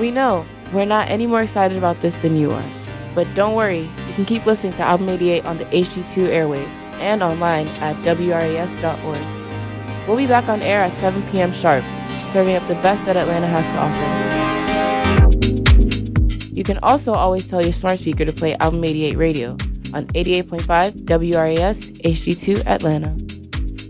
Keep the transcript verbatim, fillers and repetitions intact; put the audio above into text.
We know we're not any more excited about this than you are. But don't worry, you can keep listening to Album eighty-eight on the H D two airwaves and online at W R A S dot org. We'll be back on air at seven p.m. sharp, serving up the best that Atlanta has to offer. You can also always tell your smart speaker to play Album eighty-eight Radio on eighty-eight point five W R A S H D two Atlanta.